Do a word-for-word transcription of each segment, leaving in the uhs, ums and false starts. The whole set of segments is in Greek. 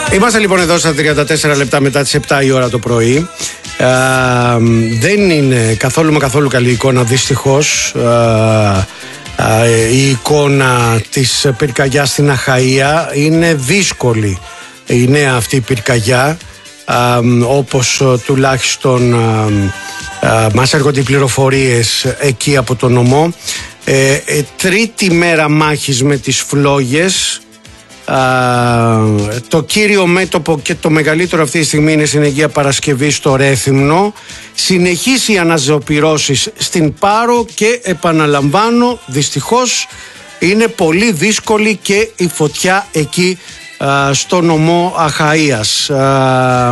Είμαστε λοιπόν εδώ στα τριάντα τέσσερα λεπτά μετά τις επτά η ώρα το πρωί. Ε, δεν είναι καθόλου με καθόλου καλή εικόνα, δυστυχώς, ε, ε, η εικόνα της πυρκαγιάς στην Αχαΐα. Είναι δύσκολη η νέα αυτή πυρκαγιά, ε, όπως ε, τουλάχιστον ε, ε, μας έρχονται οι πληροφορίες εκεί από το νομό. Ε, ε, τρίτη μέρα μάχης με τις φλόγες. Uh, το κύριο μέτωπο και το μεγαλύτερο αυτή τη στιγμή είναι στην Αγία Παρασκευή στο Ρέθυμνο. Συνεχείς οι αναζωοποιήσεις στην Πάρο και επαναλαμβάνω, δυστυχώς είναι πολύ δύσκολη και η φωτιά εκεί uh, στο νομό Αχαΐας. Uh,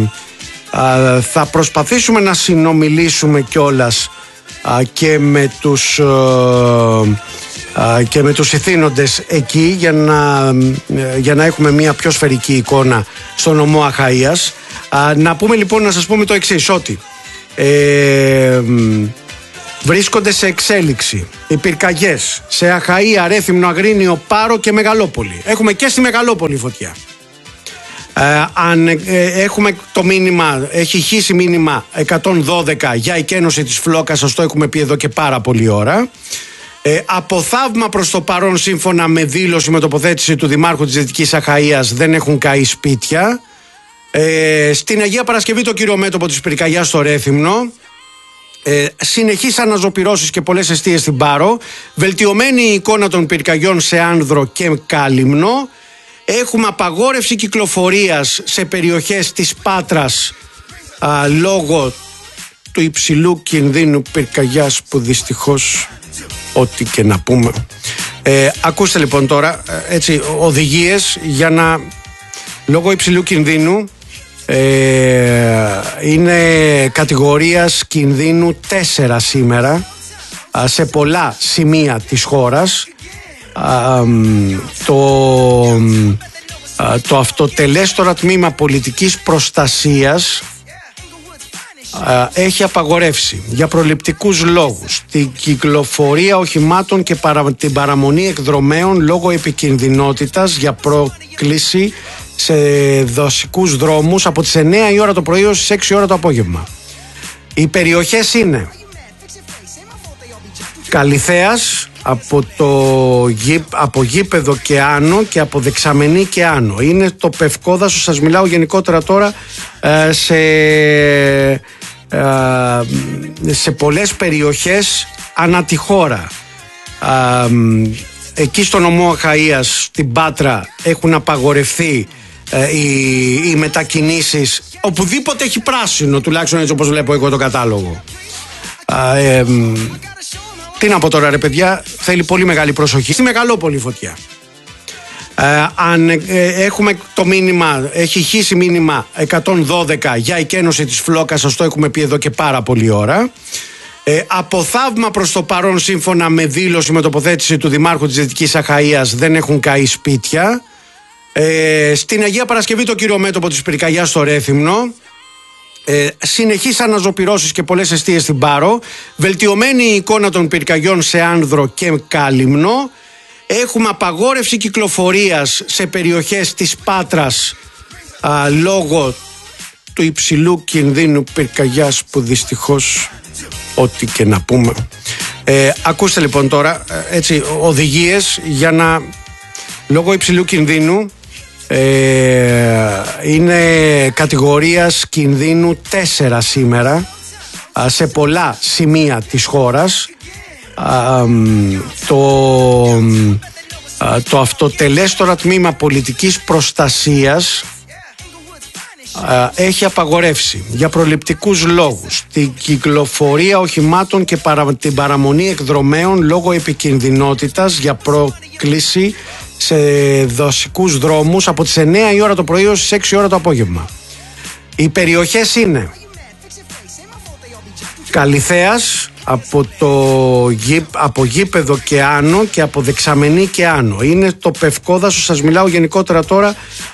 uh, θα προσπαθήσουμε να συνομιλήσουμε κιόλας uh, και με τους uh, και με τους ηθήνοντες εκεί για να, για να έχουμε μια πιο σφαιρική εικόνα στο νομό Αχαΐας. Να πούμε λοιπόν, να σας πούμε το εξής, ότι ε, βρίσκονται σε εξέλιξη οι πυρκαγιές σε Αχαΐα, Ρέθυμνο, Αγρίνιο, Πάρο και Μεγαλόπολη. Έχουμε και στη Μεγαλόπολη φωτιά. Ε, αν ε, έχουμε το μήνυμα, έχει χύσει μήνυμα εκατόν δώδεκα για εκένωση της φλόκας, σας το έχουμε πει εδώ και πάρα πολλή ώρα. Ε, από θαύμα προς το παρόν, σύμφωνα με δήλωση, με τοποθέτηση του Δημάρχου της Δυτικής Αχαΐας, δεν έχουν καεί σπίτια. Ε, στην Αγία Παρασκευή το κύριο μέτωπο της πυρκαγιάς στο Ρέθυμνο. Ε, συνεχείς αναζωπυρώσεις και πολλές εστίες στην Πάρο. Βελτιωμένη η εικόνα των πυρκαγιών σε Άνδρο και Κάλυμνο. Έχουμε απαγόρευση κυκλοφορίας σε περιοχές της Πάτρας α, λόγω του υψηλού κινδύνου πυρκαγιάς, που δυστυχώς, ό,τι και να πούμε. Ε, ακούστε λοιπόν τώρα έτσι, οδηγίες για να, λόγω υψηλού κινδύνου, ε, είναι κατηγορίας κινδύνου τέσσερα σήμερα α, σε πολλά σημεία της χώρας. Α, το, α, το αυτοτελές τώρα τμήμα πολιτικής προστασίας έχει απαγορεύσει για προληπτικούς λόγους την κυκλοφορία οχημάτων και παρα, την παραμονή εκδρομέων λόγω επικινδυνότητας για πρόκληση σε δασικούς δρόμους από τις εννιά η ώρα το πρωί ως τις έξι η ώρα το απόγευμα. Οι περιοχές είναι Καλυθέας, από, το, από Γήπεδο και άνω και από Δεξαμενή και άνω. Είναι το Πευκόδασο, σας μιλάω γενικότερα τώρα σε, σε πολλές περιοχές ανά τη χώρα. Εκεί στο νομό Αχαΐας, στην Πάτρα, έχουν απαγορευτεί οι, οι μετακινήσεις οπουδήποτε έχει πράσινο, τουλάχιστον έτσι όπως βλέπω εγώ το κατάλογο. Ε, Τι να πω τώρα ρε παιδιά, θέλει πολύ μεγάλη προσοχή. Στη Μεγαλόπολη φωτιά. Ε, αν ε, έχουμε το μήνυμα, έχει χύσει μήνυμα εκατόν δώδεκα για εκένωση της φλόκας, σας το έχουμε πει εδώ και πάρα πολλή ώρα. Ε, από θαύμα προς το παρόν, σύμφωνα με δήλωση, με τοποθέτηση του Δημάρχου της Δυτικής Αχαΐας, δεν έχουν καεί σπίτια. Ε, στην Αγία Παρασκευή το κύριο μέτωπο της πυρκαγιάς στο Ρέθυμνο. Ε, συνεχείς αναζωπυρώσεις και πολλές εστίες στην Πάρο. Βελτιωμένη η εικόνα των πυρκαγιών σε Άνδρο και Κάλυμνο. Έχουμε απαγόρευση κυκλοφορίας σε περιοχές της Πάτρας α, λόγω του υψηλού κινδύνου πυρκαγιάς, που δυστυχώς, ό,τι και να πούμε. Ε, ακούστε λοιπόν τώρα έτσι, οδηγίες για να, λόγω υψηλού κινδύνου, Ε, είναι κατηγορίας κινδύνου τέσσερα σήμερα α, σε πολλά σημεία της χώρας. Α, το, α, το αυτοτελές τώρα τμήμα πολιτικής προστασίας α, έχει απαγορεύσει για προληπτικούς λόγους την κυκλοφορία οχημάτων και παρα, την παραμονή εκδρομέων λόγω επικινδυνότητας για πρόκληση σε δασικούς δρόμους από τις εννιά η ώρα το πρωί ως τις έξι η ώρα το απόγευμα. Οι περιοχές είναι Καλυθέας, από, το, από Γήπεδο και άνω και από Δεξαμενή και άνω. Είναι το Πευκόδασο, σας μιλάω γενικότερα τώρα